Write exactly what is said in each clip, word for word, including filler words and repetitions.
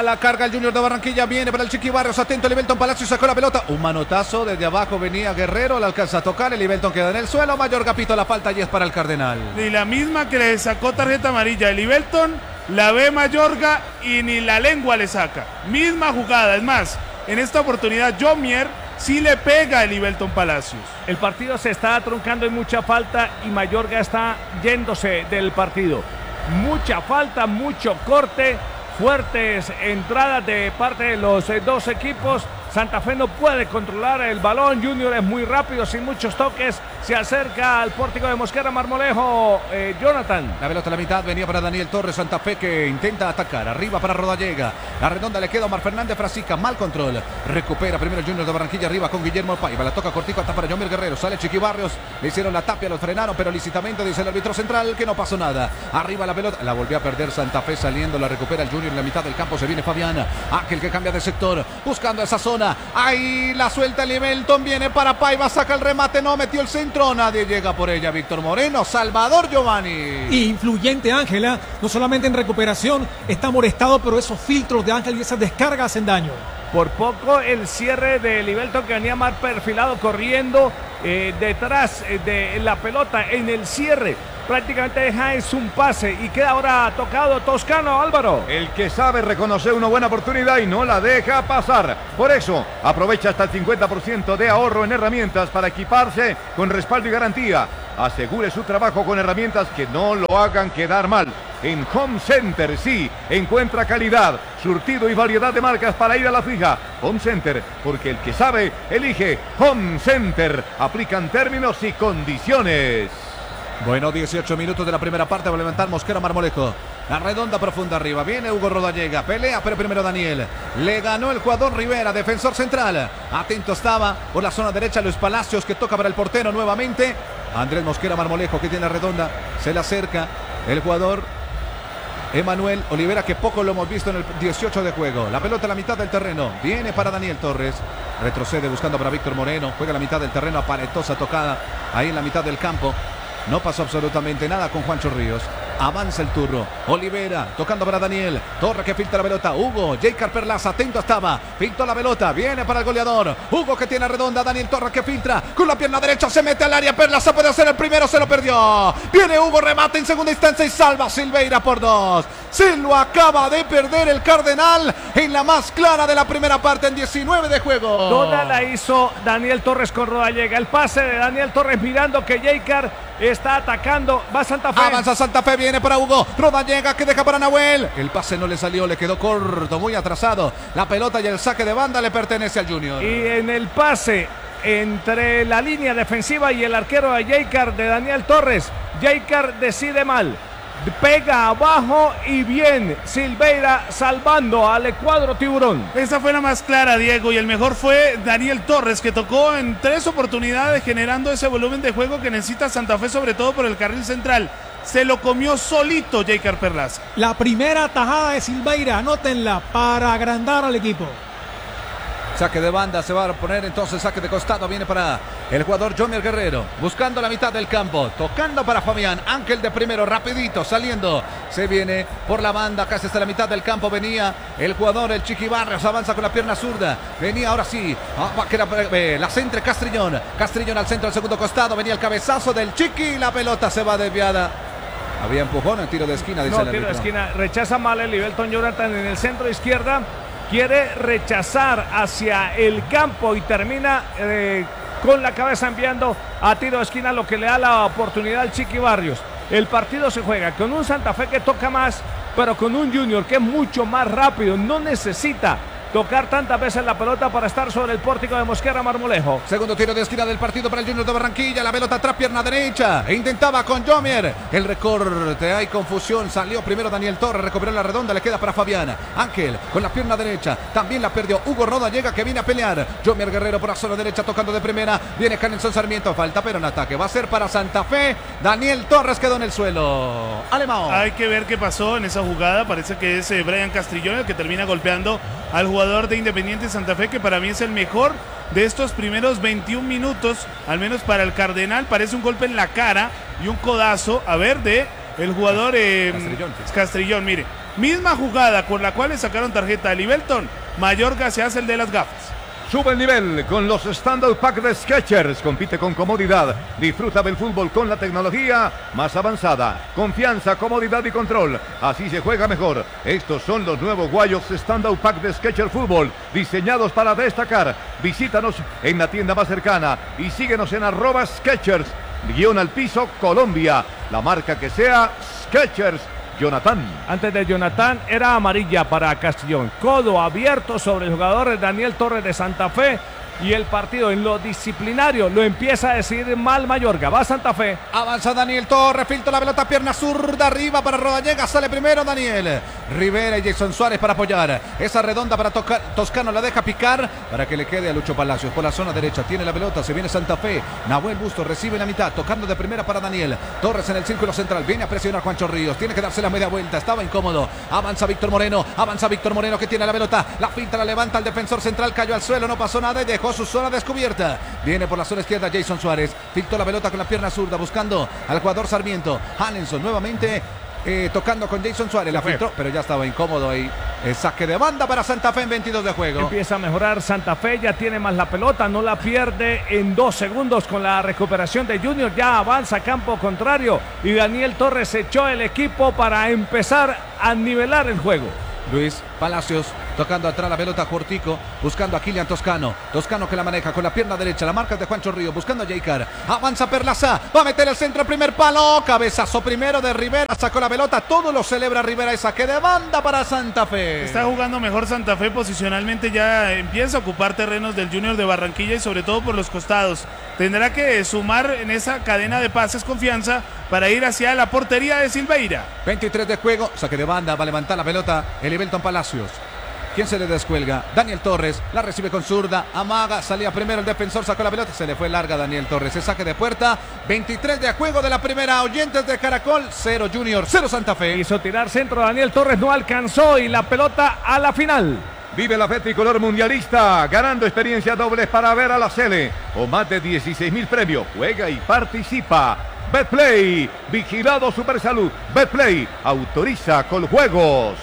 a la carga el Junior de Barranquilla. Viene para el Chiqui Barrios. Atento, Livelton Palacio sacó la pelota. Un manotazo desde abajo venía Guerrero. La alcanza a tocar. El Livelton queda en el suelo. Mayorga pito la falta y es para el Cardenal. Y la misma que le sacó tarjeta amarilla el Livelton, la ve Mayorga y ni la lengua le saca. Misma jugada. Es más, en esta oportunidad Jomier sí le pega el Livelton Palacios. El partido se está truncando, hay mucha falta y Mayorga está yéndose del partido. Mucha falta, mucho corte, fuertes entradas de parte de los eh, dos equipos. Santa Fe no puede controlar el balón. Junior es muy rápido, sin muchos toques. Se acerca al pórtico de Mosquera Marmolejo. Eh, Jonathan. La pelota a la mitad venía para Daniel Torres. Santa Fe que intenta atacar. Arriba para Rodallega. La redonda le queda a Omar Fernández Frasica. Mal control. Recupera primero el Junior de Barranquilla. Arriba con Guillermo Paiva. La toca cortico hasta para Jomier Guerrero. Sale Chiqui Barrios. Le hicieron la tapia, lo frenaron, pero lícitamente dice el árbitro central que no pasó nada. Arriba la pelota. La volvió a perder Santa Fe saliendo. La recupera el Junior en la mitad del campo. Se viene Fabián. Aquel que cambia de sector. Buscando esa zona. Ahí la suelta el Livelton, viene para Paiva, saca el remate, no metió el centro, nadie llega por ella. Víctor Moreno, Salvador Giovanni. Influyente Ángela, no solamente en recuperación, está molestado, pero esos filtros de Ángel y esas descargas hacen daño. Por poco el cierre de Livelton que venía mal perfilado, corriendo eh, detrás de la pelota en el cierre. Prácticamente deja es un pase y queda ahora tocado Toscano. Álvaro. El que sabe reconocer una buena oportunidad y no la deja pasar. Por eso aprovecha hasta el cincuenta por ciento de ahorro en herramientas para equiparse con respaldo y garantía. Asegure su trabajo con herramientas que no lo hagan quedar mal. En Home Center sí encuentra calidad, surtido y variedad de marcas para ir a la fija. Home Center, porque el que sabe elige Home Center. Aplican términos y condiciones. Bueno, dieciocho minutos de la primera parte. Va a levantar Mosquera Marmolejo. La redonda profunda arriba. Viene Hugo Rodallega. Pelea, pero primero Daniel. Le ganó el jugador Rivera, defensor central. Atento estaba por la zona derecha Luis Palacios, que toca para el portero nuevamente. Andrés Mosquera Marmolejo, que tiene la redonda. Se le acerca el jugador Emanuel Olivera, que poco lo hemos visto en el dieciocho de juego. La pelota a la mitad del terreno. Viene para Daniel Torres. Retrocede buscando para Víctor Moreno. Juega a la mitad del terreno. Aparatosa tocada ahí en la mitad del campo. No pasó absolutamente nada con Juancho Ríos. Avanza el turno. Olivera tocando para Daniel. Torre que filtra la pelota. Hugo. Jaycar Perlaza. Atento estaba. Pintó la pelota. Viene para el goleador. Hugo que tiene redonda. Daniel Torres que filtra. Con la pierna derecha se mete al área. Perlaza puede hacer el primero. Se lo perdió. Viene Hugo. Remate en segunda instancia y salva Silveira por dos. Se lo acaba de perder el Cardenal en la más clara de la primera parte en diecinueve de juego. Toda la hizo Daniel Torres con Rodallega. El pase de Daniel Torres mirando que Jaycar está atacando. Va Santa Fe. Avanza Santa Fe. Viene para Hugo. Rodallega que deja para Nahuel. El pase no le salió. Le quedó corto. Muy atrasado. La pelota y el saque de banda le pertenece al Junior. Y en el pase entre la línea defensiva y el arquero de Jaycar de Daniel Torres, Jaycar decide mal. Pega abajo y bien Silveira salvando al cuadro tiburón. Esa fue la más clara, Diego, y el mejor fue Daniel Torres, que tocó en tres oportunidades generando ese volumen de juego que necesita Santa Fe, sobre todo por el carril central. Se lo comió solito Jaycar Perlaza. La primera tajada de Silveira, anótenla, para agrandar al equipo. Saque de banda, se va a poner entonces saque de costado, viene para el jugador Jomier Guerrero, buscando la mitad del campo, tocando para Fabián, Ángel de primero, rapidito, saliendo, se viene por la banda, casi hasta la mitad del campo, venía el jugador, el Chiqui Barrios, avanza con la pierna zurda, venía ahora sí, ah, que la, eh, la centre Castrillón, Castrillón al centro del segundo costado, venía el cabezazo del Chiqui, la pelota se va desviada. Había empujón en tiro de esquina, dice no, el tiro de árbitro. esquina, rechaza mal el Livelton Jonathan en el centro izquierda. Quiere rechazar hacia el campo y termina eh, con la cabeza enviando a tiro de esquina, lo que le da la oportunidad al Chiqui Barrios. El partido se juega con un Santa Fe que toca más, pero con un Junior que es mucho más rápido. No necesita tocar tantas veces la pelota para estar sobre el pórtico de Mosquera Marmolejo. Segundo tiro de esquina del partido para el Junior de Barranquilla. La pelota atrás, pierna derecha. E intentaba con Jomier. El recorte, hay confusión. Salió primero Daniel Torres, recuperó la redonda, le queda para Fabián. Ángel con la pierna derecha. También la perdió Hugo Rodallega, que viene a pelear. Jomier Guerrero por la zona derecha tocando de primera. Viene Canelson Sarmiento. Falta pero en ataque. Va a ser para Santa Fe. Daniel Torres quedó en el suelo. Alemão. Hay que ver qué pasó en esa jugada. Parece que es eh, Brian Castrillón el que termina golpeando al jugador de Independiente Santa Fe, que para mí es el mejor de estos primeros veintiún minutos, al menos para el Cardenal. Parece un golpe en la cara y un codazo, a ver, de el jugador eh, Castrillón, Castrillón, mire, Misma jugada con la cual le sacaron tarjeta a Livelton. Mayorga se hace el de las gafas. Sube el nivel con los Standout Pack de Skechers. Compite con comodidad. Disfruta del fútbol con la tecnología más avanzada. Confianza, comodidad y control. Así se juega mejor. Estos son los nuevos guayos Standout Pack de Skechers Fútbol. Diseñados para destacar. Visítanos en la tienda más cercana. Y síguenos en arroba Skechers. Guión al piso Colombia. La marca que sea Skechers. Jonathan. Antes de Jonathan era amarilla para Castellón. Codo abierto sobre el jugador Daniel Torres de Santa Fe. Y el partido en lo disciplinario lo empieza a decidir mal Mayorga. Va Santa Fe. Avanza Daniel Torres, filtra la pelota, pierna zurda arriba para Rodallega. Sale primero Daniel Rivera y Jason Suárez para apoyar. Esa redonda para tocar, Toscano la deja picar para que le quede a Lucho Palacios. Por la zona derecha tiene la pelota, se viene Santa Fe. Nahuel Busto recibe la mitad, tocando de primera para Daniel Torres en el círculo central. Viene a presionar Juancho Ríos, tiene que darse la media vuelta, estaba incómodo. Avanza Víctor Moreno, avanza Víctor Moreno que tiene la pelota. La filtra, la levanta el defensor central, cayó al suelo, no pasó nada y dejó su zona descubierta. Viene por la zona izquierda Jason Suárez, filtró la pelota con la pierna zurda buscando al jugador Sarmiento. Hanenson nuevamente eh, tocando con Jason Suárez, la filtró, pero ya estaba incómodo ahí. El saque de banda para Santa Fe en veintidós de juego. Empieza a mejorar Santa Fe, ya tiene más la pelota, no la pierde en dos segundos con la recuperación de Junior. Ya avanza a campo contrario y Daniel Torres echó el equipo para empezar a nivelar el juego. Luis Palacios tocando atrás la pelota, Cortico buscando a Kilian Toscano. Toscano que la maneja con la pierna derecha, la marca de Juancho Río buscando a Jaycar. Avanza Perlaza, va a meter el centro, el primer palo, cabezazo primero de Rivera, sacó la pelota, todo lo celebra Rivera y saque de banda para Santa Fe. Está jugando mejor Santa Fe posicionalmente, ya empieza a ocupar terrenos del Junior de Barranquilla y sobre todo por los costados. Tendrá que sumar en esa cadena de pases confianza para ir hacia la portería de Silveira. veintitrés de juego, saque de banda, va a levantar la pelota el Livelton Palacios. ¿Quién se le descuelga? Daniel Torres, la recibe con zurda, amaga, salía primero el defensor, sacó la pelota, se le fue larga a Daniel Torres, el saque de puerta, veintitrés de juego de la primera, oyentes de Caracol, cero Junior, cero Santa Fe. Hizo tirar centro Daniel Torres, no alcanzó y la pelota a la final. Vive la fe tricolor mundialista, ganando experiencia dobles para ver a la Sele, o más de dieciséis mil premios, juega y participa. Betplay, vigilado Supersalud, Betplay, autoriza con juegos.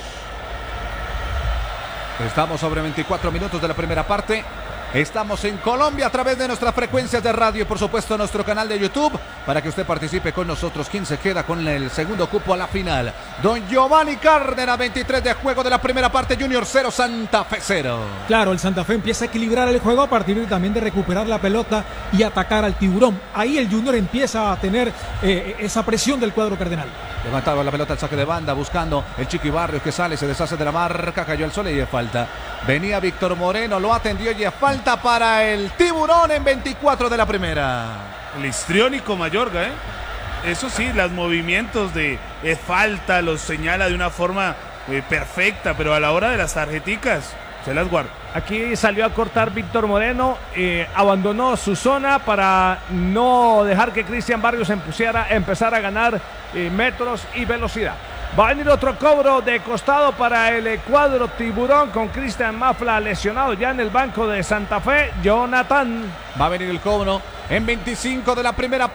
Estamos sobre veinticuatro minutos de la primera parte. Estamos en Colombia a través de nuestras frecuencias de radio y por supuesto nuestro canal de YouTube para que usted participe con nosotros. ¿Quién se queda con el segundo cupo a la final? Don Giovanni Cárdenas, veintitrés de juego de la primera parte, Junior cero, Santa Fe cero. Claro, el Santa Fe empieza a equilibrar el juego a partir de, también de recuperar la pelota y atacar al tiburón. Ahí el Junior empieza a tener eh, esa presión del cuadro cardenal. Levantaba la pelota al saque de banda buscando el Chiqui Barrios que sale, se deshace de la marca, cayó al suelo y es falta. Venía Víctor Moreno, lo atendió y es falta para el tiburón en veinticuatro de la primera. El histriónico Mayorga, ¿eh? Eso sí, los movimientos de es falta los señala de una forma eh, perfecta, pero a la hora de las tarjeticas se las guarda. Aquí salió a cortar Víctor Moreno, eh, abandonó su zona para no dejar que Cristian Barrios empusiera, empezara a ganar eh, metros y velocidad. Va a venir otro cobro de costado para el cuadro tiburón con Cristian Mafla lesionado ya en el banco de Santa Fe. Jonathan. Va a venir el cobro en veinticinco de la primera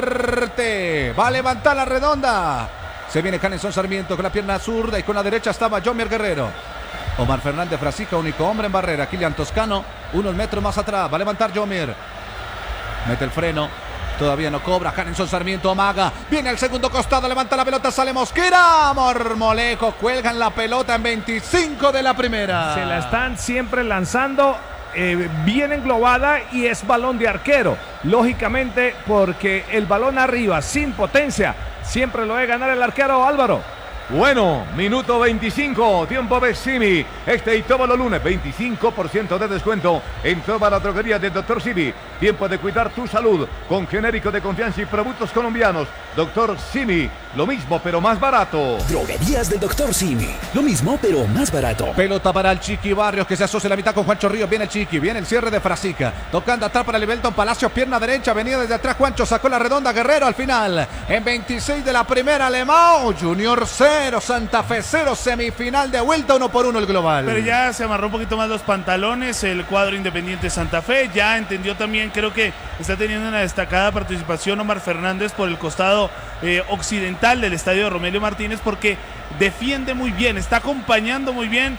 parte. Va a levantar la redonda. Se viene Hanenson Sarmiento con la pierna zurda y con la derecha estaba Jomier Guerrero. Omar Fernández Frasica, único hombre en barrera. Kilian Toscano, unos metros más atrás. Va a levantar Jomier. Mete el freno. Todavía no cobra. Hanenson Sarmiento amaga. Viene al segundo costado. Levanta la pelota. Sale Mosquera. Marmolejo. Cuelgan la pelota en veinticinco de la primera. Se la están siempre lanzando. Eh, bien englobada y es balón de arquero. Lógicamente porque el balón arriba sin potencia siempre lo debe ganar el arquero Álvaro. Bueno, minuto veinticinco, tiempo de Simi. Este y todos los lunes, veinticinco por ciento de descuento en toda la droguería del doctor Simi. Tiempo de cuidar tu salud con genérico de confianza y productos colombianos. doctor Simi, lo mismo pero más barato. Droguerías del doctor Simi, lo mismo pero más barato. Pelota para el Chiqui Barrios que se asocia la mitad con Juancho Ríos. Viene el Chiqui, viene el cierre de Frasica. Tocando atrás para Livelton Palacios, pierna derecha. Venía desde atrás Juancho, sacó la redonda. Guerrero al final. En veintiséis de la primera, Alemão. Junior cero, Santa Fe cero. Semifinal de vuelta, uno por uno el global. Pero ya se amarró un poquito más los pantalones el cuadro Independiente Santa Fe. Ya entendió también, creo que está teniendo una destacada participación Omar Fernández por el costado eh, occidental del estadio de Romelio Martínez, porque defiende muy bien, está acompañando muy bien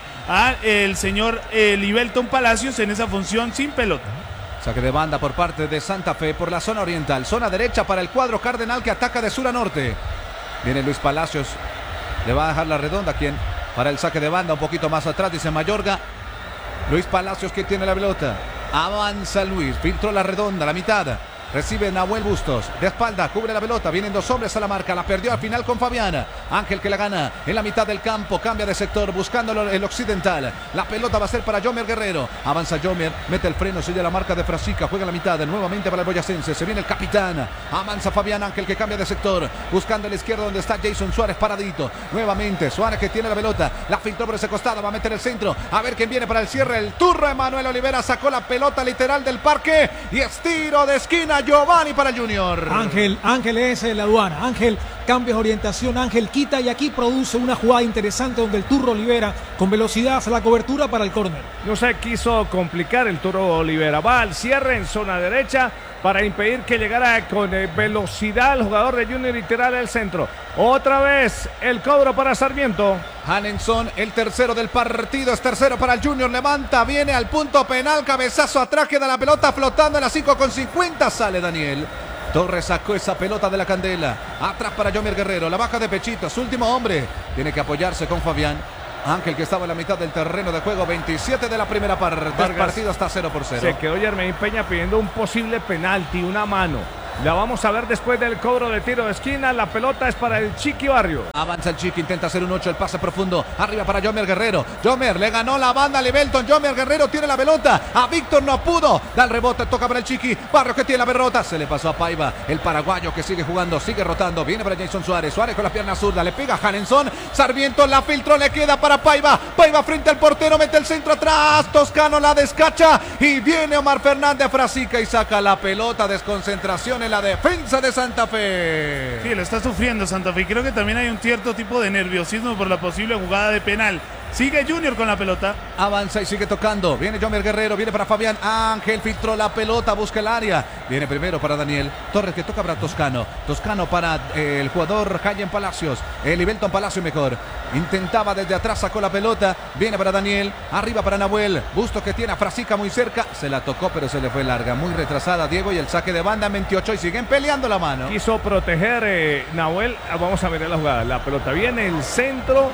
al señor eh, Libelton Palacios en esa función sin pelota. Saque de banda por parte de Santa Fe por la zona oriental. Zona derecha para el cuadro cardenal que ataca de sur a norte. Viene Luis Palacios. Le va a dejar la redonda. ¿Quién? Para el saque de banda un poquito más atrás, dice Mayorga. Luis Palacios que tiene la pelota. Avanza Luis. Filtró la redonda, la mitad. Recibe Nahuel Bustos, de espalda, cubre la pelota, vienen dos hombres a la marca, la perdió al final con Fabián. Ángel que la gana en la mitad del campo, cambia de sector, buscando el occidental. La pelota va a ser para Jomer Guerrero. Avanza Jomer, mete el freno, sigue la marca de Frasica, juega la mitad, nuevamente para el boyacense, se viene el capitán. Avanza Fabián Ángel que cambia de sector, buscando a la izquierda donde está Jason Suárez paradito. Nuevamente Suárez que tiene la pelota, la filtró por ese costado, va a meter el centro, a ver quién viene para el cierre. El turro Emanuel Olivera sacó la pelota literal del parque y es tiro de esquina. Giovanni para el Junior. Ángel, Ángel es la aduana. Ángel cambia de orientación, Ángel quita y aquí produce una jugada interesante donde el Turro Olivera con velocidad hace la cobertura para el córner. No se quiso complicar el Turro Olivera. Va al cierre en zona derecha para impedir que llegara con velocidad el jugador de Junior y tirar el centro. Otra vez el cobro para Sarmiento. Hanenson, el tercero del partido, es tercero para el Junior, levanta, viene al punto penal, cabezazo atrás, queda la pelota flotando en las cinco con cincuenta, sale Daniel. Torres sacó esa pelota de la candela, atrás para Jomer Guerrero, la baja de pechito, su último hombre, tiene que apoyarse con Fabián. Ángel que estaba en la mitad del terreno de juego, veintisiete de la primera parte, el partido está cero por cero. Se quedó Yermain Peña pidiendo un posible penalti, una mano. La vamos a ver después del cobro de tiro de esquina. La pelota es para el Chiqui Barrio. Avanza el Chiqui, intenta hacer un ocho, el pase profundo. Arriba para Jomer Guerrero. Jomer le ganó la banda a Libelton. Jomer Guerrero tiene la pelota. A Víctor no pudo. Da el rebote, toca para el Chiqui. Barrio que tiene la pelota. Se le pasó a Paiva. El paraguayo que sigue jugando, sigue rotando. Viene para Jason Suárez. Suárez con la pierna zurda. Le pega a Hanenson. Sarmiento la filtró, le queda para Paiva. Paiva frente al portero, mete el centro atrás. Toscano la descacha. Y viene Omar Fernández Frasica y saca la pelota. Desconcentración en la defensa de Santa Fe. Sí, lo está sufriendo Santa Fe. Creo que también hay un cierto tipo de nerviosismo por la posible jugada de penal. Sigue Junior con la pelota. Avanza y sigue tocando. Viene Jomer Guerrero, viene para Fabián Ángel, filtró la pelota, busca el área. Viene primero para Daniel Torres que toca para Toscano. Toscano para eh, el jugador Jayen Palacios. El Libelton Palacio mejor. Intentaba desde atrás, sacó la pelota. Viene para Daniel. Arriba para Nahuel. Bustos que tiene a Frasica muy cerca. Se la tocó, pero se le fue larga. Muy retrasada Diego y el saque de banda en veintiocho y siguen peleando la mano. Quiso proteger eh, Nahuel. Vamos a ver la jugada. La pelota viene el centro.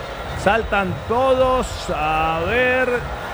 Saltan todos. A ver.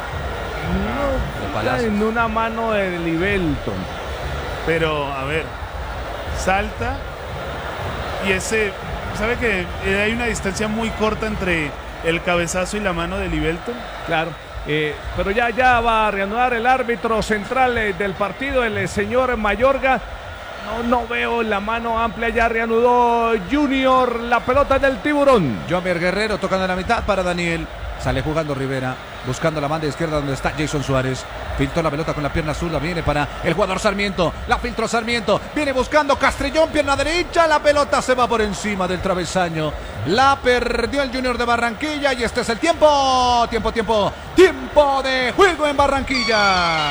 No, en una mano de Libelton. Pero, a ver. Salta. Y ese. ¿Sabe que hay una distancia muy corta entre el cabezazo y la mano de Libelton? Claro. Eh, pero ya, ya va a reanudar el árbitro central eh, del partido, el eh, señor Mayorga. No, no veo la mano amplia, ya reanudó Junior, la pelota del Tiburón. Jomer Guerrero tocando en la mitad para Daniel. Sale jugando Rivera, buscando la banda izquierda donde está Jason Suárez. Filtró la pelota con la pierna zurda, viene para el jugador Sarmiento. La filtró Sarmiento, viene buscando Castrillón, pierna derecha. La pelota se va por encima del travesaño. La perdió el Junior de Barranquilla y este es el tiempo. Tiempo, tiempo, tiempo de juego en Barranquilla.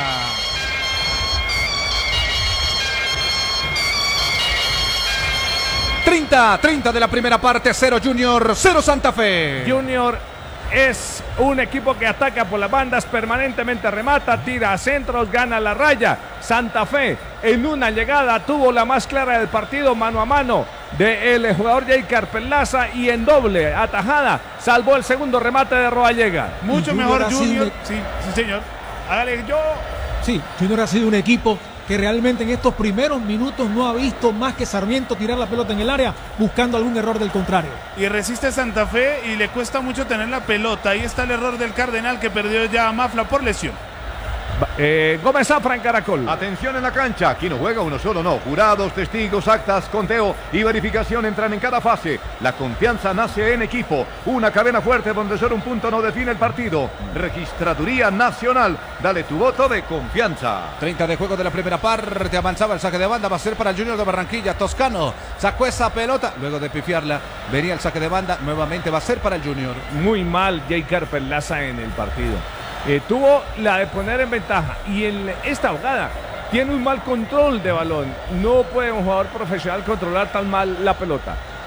treinta, treinta de la primera parte, cero Junior, cero Santa Fe. Junior es un equipo que ataca por las bandas, permanentemente remata, tira a centros, gana la raya. Santa Fe en una llegada tuvo la más clara del partido, mano a mano del jugador Jay Carpelaza y en doble atajada salvó el segundo remate de Rodallega. Mucho mejor Junior. Un... Sí, sí señor. Hágale yo. Sí, Junior ha sido un equipo que realmente en estos primeros minutos no ha visto más que Sarmiento tirar la pelota en el área buscando algún error del contrario. Y resiste Santa Fe y le cuesta mucho tener la pelota. Ahí está el error del Cardenal que perdió ya a Mafla por lesión. Eh, Gómez Zafra en Caracol. Atención en la cancha, aquí no juega uno solo, no. Jurados, testigos, actas, conteo y verificación entran en cada fase. La confianza nace en equipo. Una cadena fuerte donde solo un punto no define el partido. Registraduría Nacional, dale tu voto de confianza. treinta de juego de la primera parte, avanzaba el saque de banda, va a ser para el Junior de Barranquilla. Toscano sacó esa pelota, luego de pifiarla, venía el saque de banda, nuevamente va a ser para el Junior. Muy mal Jay Carpelaza en el partido. Eh, tuvo la de poner en ventaja y en esta jugada tiene un mal control de balón. No puede un jugador profesional controlar tan mal la pelota.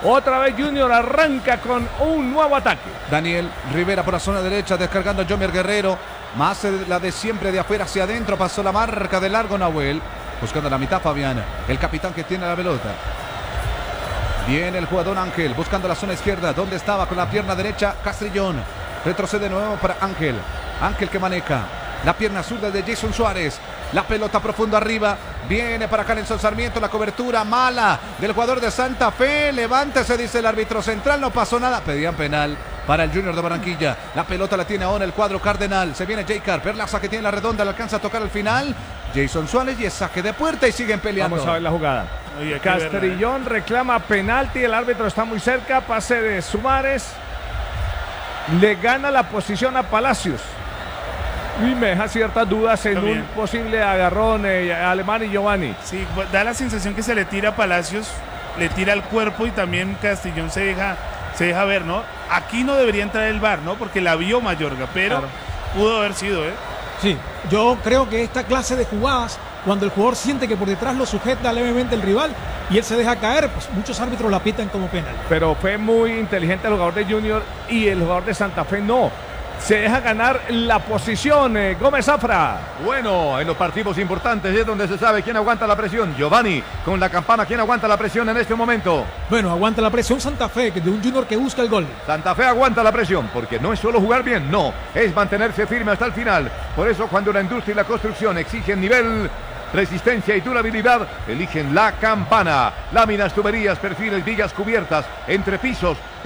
Otra vez Junior arranca con un nuevo ataque. Daniel Rivera por la zona derecha, descargando a Jomer Guerrero. Más la de siempre, de afuera hacia adentro. Pasó la marca de largo Nahuel. Buscando la mitad Fabián, el capitán que tiene la pelota. Viene el jugador Ángel, buscando la zona izquierda. ¿Dónde estaba? Con la pierna derecha Castrillón. Retrocede de nuevo para Ángel. Ángel que maneja la pierna zurda de Jason Suárez. La pelota profunda arriba. Viene para Calenson Sarmiento. La cobertura mala del jugador de Santa Fe. Levántese, dice el árbitro central. No pasó nada. Pedían penal para el Junior de Barranquilla. La pelota la tiene ahora el cuadro cardenal. Se viene J-Car. Perlaza que tiene la redonda. Le alcanza a tocar al final. Jason Suárez y es saque de puerta y siguen peleando. Vamos a ver la jugada. Oye, Castrillón verla, ¿eh? reclama penalti. El árbitro está muy cerca. Pase de Suárez. Le gana la posición a Palacios. Y me deja ciertas dudas en un posible agarrón eh, Alemán y Giovanni. Sí, da la sensación que se le tira a Palacios, le tira al cuerpo y también Castrillón se deja, se deja ver, ¿no? Aquí no debería entrar el V A R, ¿no? Porque la vio Mayorga, pero claro, pudo haber sido, ¿eh? Sí, yo creo que esta clase de jugadas, cuando el jugador siente que por detrás lo sujeta levemente el rival y él se deja caer, pues muchos árbitros la pitan como penal. Pero fue muy inteligente el jugador de Junior y el jugador de Santa Fe no. Se deja ganar la posición eh, Gómez Zafra. Bueno, en los partidos importantes es donde se sabe quién aguanta la presión. Giovanni con la campana, ¿quién aguanta la presión en este momento? Bueno, aguanta la presión Santa Fe, que de un Junior que busca el gol. Santa Fe aguanta la presión, porque no es solo jugar bien, no, es mantenerse firme hasta el final. Por eso cuando la industria y la construcción exigen nivel, resistencia y durabilidad, eligen la campana. Láminas, tuberías, perfiles, vigas cubiertas, entrepisos.